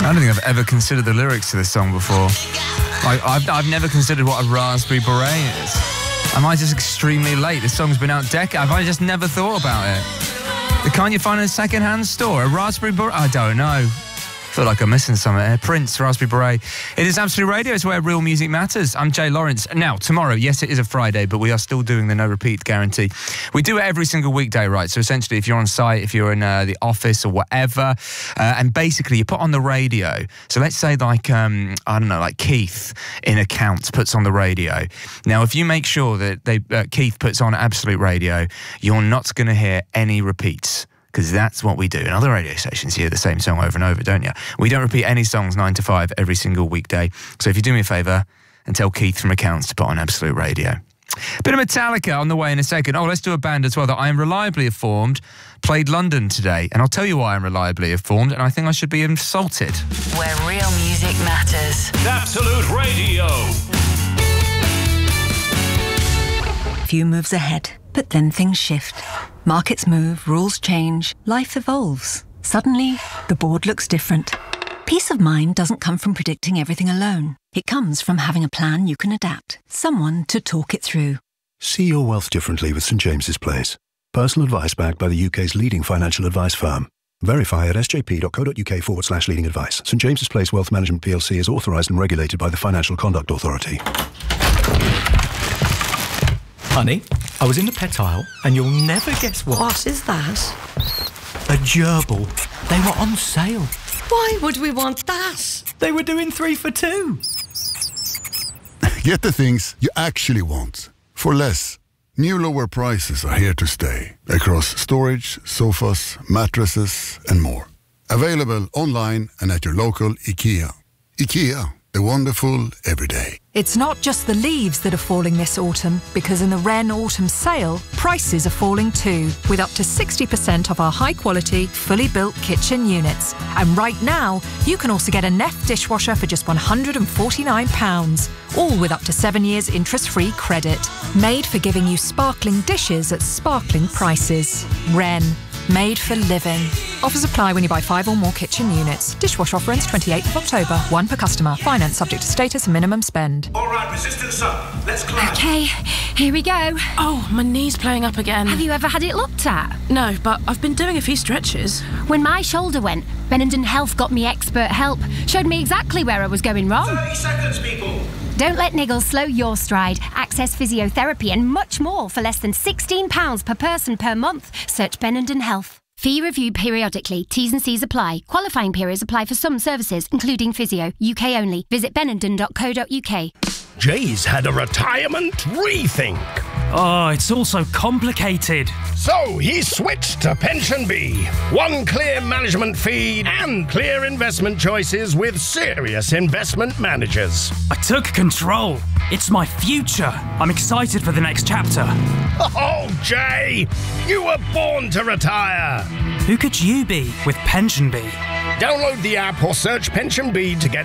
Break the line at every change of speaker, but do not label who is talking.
I don't think I've ever considered the lyrics to this song before. Like, I've never considered what a raspberry beret is. Am I just extremely late? This song's been out decades. Have I just never thought about it? Can't you find a second-hand store? A raspberry beret? I don't know. I feel like I'm missing something here. Prince, Raspberry Beret. It is Absolute Radio. It's where real music matters. I'm Jay Lawrence. Now, tomorrow, yes, it is a Friday, but we are still doing the no repeat guarantee. We do it every single weekday, right? So essentially, if you're on site, if you're in the office or whatever, and basically you put on the radio. So let's say like, I don't know, like Keith in accounts puts on the radio. Now, if you make sure that Keith puts on Absolute Radio, you're not going to hear any repeats. Because that's what we do. In other radio stations, you hear the same song over and over, don't you? We don't repeat any songs 9 to 5 every single weekday. So if you do me a favour and tell Keith from accounts to put on Absolute Radio. Bit of Metallica on the way in a second. Oh, let's do a band as well that I am reliably informed played London today. And I'll tell you why I'm reliably informed, and I think I should be insulted.
Where real music matters.
Absolute Radio.
Few moves ahead, but then things shift. Markets move, rules change, life evolves. Suddenly, the board looks different. Peace of mind doesn't come from predicting everything alone. It comes from having a plan you can adapt, someone to talk it through.
See your wealth differently with St James's Place. Personal advice backed by the UK's leading financial advice firm. Verify at sjp.co.uk/leading advice. St James's Place Wealth Management PLC is authorised and regulated by the Financial Conduct Authority.
Honey, I was in the pet aisle, and you'll never guess what.
What is that?
A gerbil. They were on sale.
Why would we want that?
They were doing 3 for 2.
Get the things you actually want for less. New lower prices are here to stay across storage, sofas, mattresses and more. Available online and at your local IKEA. IKEA, the wonderful everyday.
It's not just the leaves that are falling this autumn, because in the Wren Autumn Sale, prices are falling too, with up to 60% off our high-quality, fully built kitchen units. And right now, you can also get a Neff dishwasher for just £149, all with up to 7 years interest-free credit. Made for giving you sparkling dishes at sparkling prices. Wren. Made for living. Offers apply when you buy 5 or more kitchen units. Dishwasher offer ends 28th of October. 1 per customer. Finance subject to status and minimum spend.
All right, resistance up. Let's climb.
Okay, here we go.
Oh, my knee's playing up again.
Have you ever had it looked at?
No, but I've been doing a few stretches.
When my shoulder went, Benenden Health got me expert help. Showed me exactly where I was going wrong.
30 seconds, people.
Don't let niggles slow your stride. Access physiotherapy and much more for less than £16 per person per month. Search Benenden Health. Fee reviewed periodically. T's and C's apply. Qualifying periods apply for some services, including physio. UK only. Visit benenden.co.uk.
Jay's had a retirement rethink.
Oh, it's all so complicated.
So he switched to Pension Bee. One clear management feed and clear investment choices with serious investment managers.
I took control. It's my future. I'm excited for the next chapter.
Oh, Jay, you were born to retire.
Who could you be with Pension Bee?
Download the app or search Pension Bee to get